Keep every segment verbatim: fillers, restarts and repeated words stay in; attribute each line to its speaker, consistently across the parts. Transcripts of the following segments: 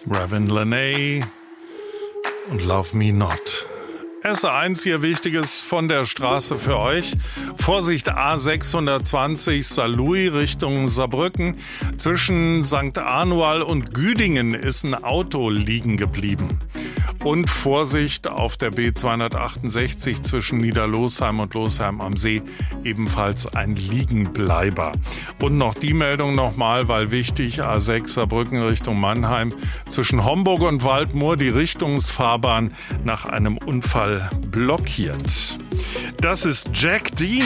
Speaker 1: Ravin Laney und Love Me Not. S eins hier Wichtiges von der Straße für euch. Vorsicht A sechshundertzwanzig Saarlouis Richtung Saarbrücken. Zwischen Sankt Anual und Güdingen ist ein Auto liegen geblieben. Und Vorsicht auf der B zweihundertachtundsechzig zwischen Niederlosheim und Losheim am See, ebenfalls ein Liegenbleiber. Und noch die Meldung nochmal, weil wichtig, A sechs Saarbrücken Richtung Mannheim, zwischen Homburg und Waldmoor die Richtungsfahrbahn nach einem Unfall blockiert. Das ist Jack Dean.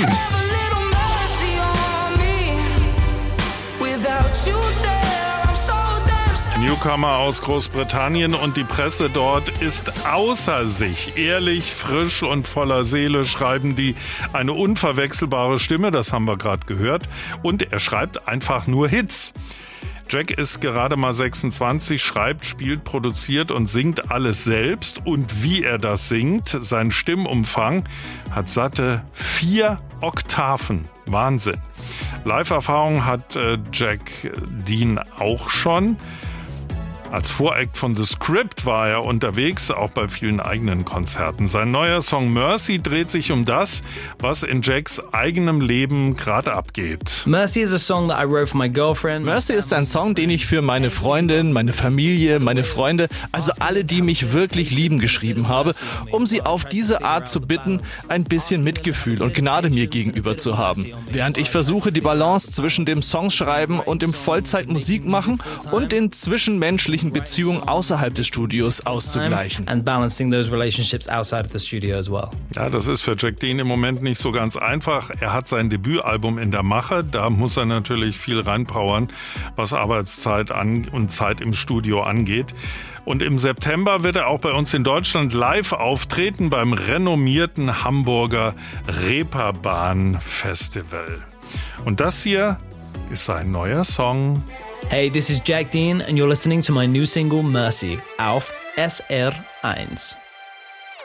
Speaker 1: Newcomer aus Großbritannien, und die Presse dort ist außer sich. Ehrlich, frisch und voller Seele schreiben die. Eine unverwechselbare Stimme, das haben wir gerade gehört. Und er schreibt einfach nur Hits. Jack ist gerade mal sechsundzwanzig, schreibt, spielt, produziert und singt alles selbst. Und wie er das singt, sein Stimmumfang hat satte vier Oktaven. Wahnsinn. Live-Erfahrung hat äh, Jack Dean auch schon. Als Voract von The Script war er unterwegs, auch bei vielen eigenen Konzerten. Sein neuer Song Mercy dreht sich um das, was in Jacks eigenem Leben gerade abgeht.
Speaker 2: Mercy is a song that I wrote for my girlfriend.
Speaker 3: Mercy ist ein Song, den ich für meine Freundin, meine Familie, meine Freunde, also alle, die mich wirklich lieben, geschrieben habe, um sie auf diese Art zu bitten, ein bisschen Mitgefühl und Gnade mir gegenüber zu haben. Während ich versuche, die Balance zwischen dem Songschreiben und dem Vollzeit-Musik machen und den zwischenmenschlichen Beziehungen außerhalb des Studios auszugleichen.
Speaker 2: And balancing those relationships outside of the studio as well.
Speaker 1: Ja, das ist für Jack Dean im Moment nicht so ganz einfach. Er hat sein Debütalbum in der Mache. Da muss er natürlich viel reinpowern, was Arbeitszeit an und Zeit im Studio angeht. Und im September wird er auch bei uns in Deutschland live auftreten beim renommierten Hamburger Reeperbahn Festival. Und das hier ist sein neuer Song.
Speaker 2: Hey, this is Jack Dean and you're listening to my new single Mercy auf S R eins.